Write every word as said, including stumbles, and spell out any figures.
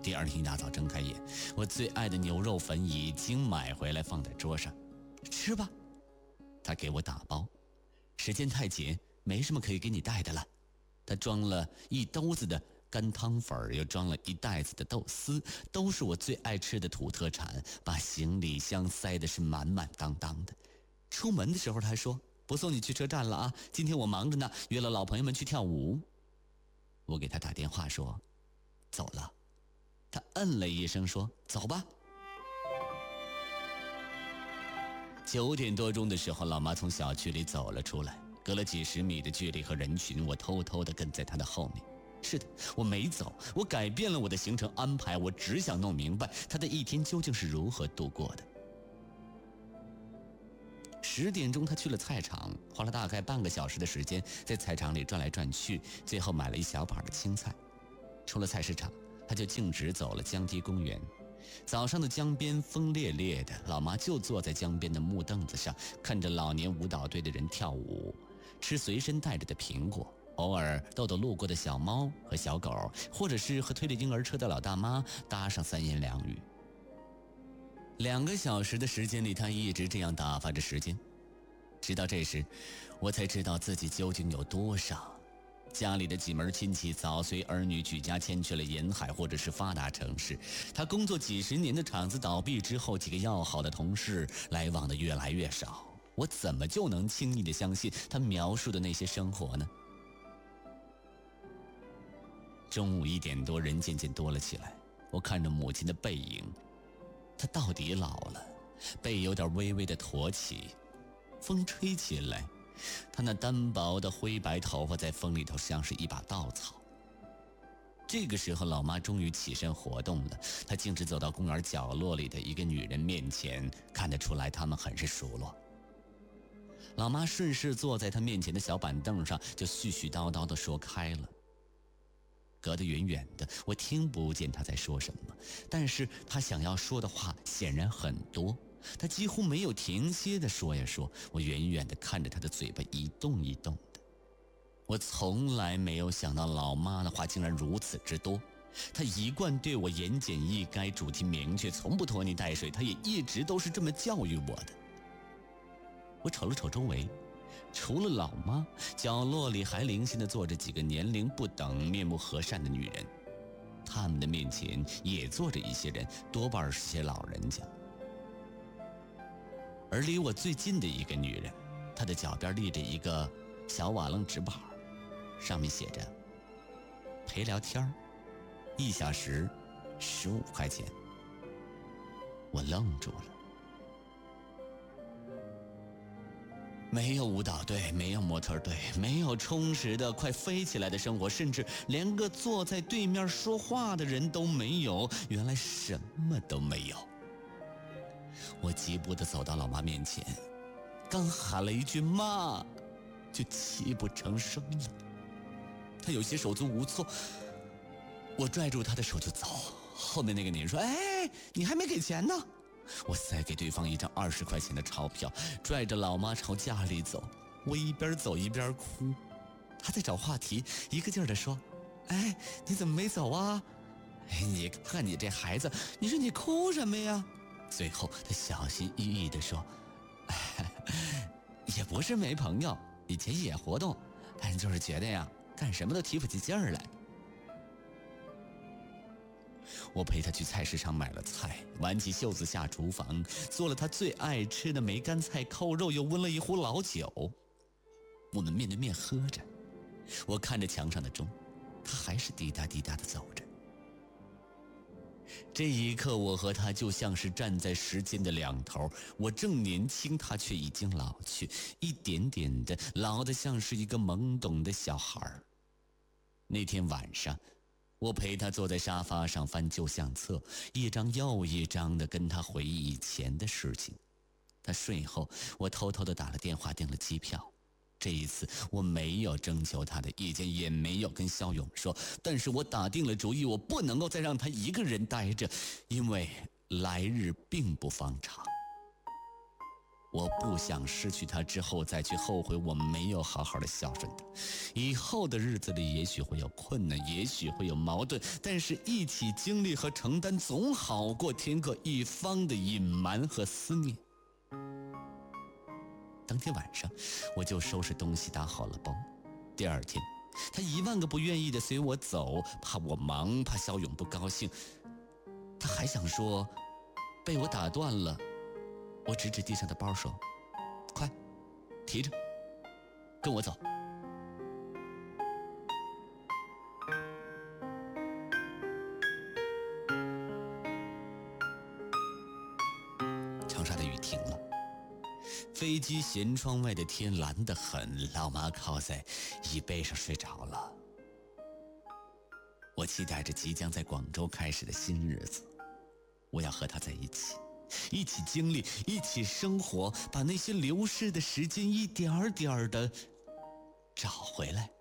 第二天一大早睁开眼，我最爱的牛肉粉已经买回来放在桌上，吃吧。他给我打包，时间太紧，没什么可以给你带的了。他装了一兜子的干汤粉，又装了一袋子的豆丝，都是我最爱吃的土特产，把行李箱塞的是满满当当的。出门的时候他还说，不送你去车站了啊，今天我忙着呢，约了老朋友们去跳舞。我给他打电话说走了，他嗯了一声说走吧。九点多钟的时候，老妈从小区里走了出来，隔了几十米的距离和人群，我偷偷地跟在她的后面。是的，我没走，我改变了我的行程安排，我只想弄明白她的一天究竟是如何度过的。十点钟，她去了菜场，花了大概半个小时的时间，在菜场里转来转去，最后买了一小把的青菜。出了菜市场，她就径直走了江堤公园。早上的江边风烈烈的，老妈就坐在江边的木凳子上，看着老年舞蹈队的人跳舞，吃随身带着的苹果，偶尔逗逗路过的小猫和小狗，或者是和推着婴儿车的老大妈搭上三言两语。两个小时的时间里，她一直这样打发着时间，直到这时，我才知道自己究竟有多傻。家里的几门亲戚早随儿女举家迁去了沿海或者是发达城市，他工作几十年的厂子倒闭之后，几个要好的同事来往的越来越少，我怎么就能轻易地相信他描述的那些生活呢？中午一点多，人渐渐多了起来，我看着母亲的背影，她到底老了，背有点微微的驼起，风吹起来，她那单薄的灰白头发在风里头像是一把稻草。这个时候，老妈终于起身活动了，她径直走到公园角落里的一个女人面前，看得出来他们很是熟络。老妈顺势坐在她面前的小板凳上，就絮絮叨叨地说开了。隔得远远的，我听不见她在说什么，但是她想要说的话显然很多，她几乎没有停歇地说呀说，我远远地看着她的嘴巴一动一动的。我从来没有想到老妈的话竟然如此之多，她一贯对我言简意赅，主题明确，从不拖泥带水，她也一直都是这么教育我的。我瞅了瞅周围，除了老妈，角落里还零星地坐着几个年龄不等、面目和善的女人，他们的面前也坐着一些人，多半是些老人家。而离我最近的一个女人，她的脚边立着一个小瓦楞纸板，上面写着陪聊天，一小时十五块钱。我愣住了。没有舞蹈队，没有模特队，没有充实的快飞起来的生活，甚至连个坐在对面说话的人都没有，原来什么都没有。我急步地走到老妈面前，刚喊了一句妈，就泣不成声了。她有些手足无措，我拽住她的手就走。后面那个女人说，哎，你还没给钱呢。我塞给对方一张二十块钱的钞票，拽着老妈朝家里走。我一边走一边哭，她在找话题，一个劲儿地说，哎，你怎么没走啊？哎，你看你这孩子，你说你哭什么呀？最后她小心翼翼地说，哎，也不是没朋友，以前也活动，但就是觉得呀，干什么都提不起劲儿来。我陪他去菜市场买了菜，挽起袖子下厨房，做了他最爱吃的梅干菜扣肉，又温了一壶老酒。我们面对面喝着，我看着墙上的钟，他还是滴答滴答地走着。这一刻，我和他就像是站在时间的两头，我正年轻，他却已经老去，一点点的老得像是一个懵懂的小孩。那天晚上，我陪他坐在沙发上翻旧相册，一张又一张的跟他回忆以前的事情。他睡后，我偷偷的打了电话订了机票。这一次我没有征求他的意见，也没有跟肖勇说，但是我打定了主意，我不能够再让他一个人待着，因为来日并不方长。 我不想失去他之后再去后悔我没有好好的孝顺他。以后的日子里也许会有困难，也许会有矛盾，但是一起经历和承担总好过天各一方的隐瞒和思念。当天晚上我就收拾东西打好了包。第二天他一万个不愿意的随我走，怕我忙，怕肖勇不高兴。他还想说，被我打断了。我指指地上的包说，快提着跟我走。长沙的雨停了，飞机舷窗外的天蓝得很，老妈靠在椅背上睡着了。我期待着即将在广州开始的新日子，我要和她在一起，一起经历，一起生活，把那些流逝的时间一点儿点儿的找回来。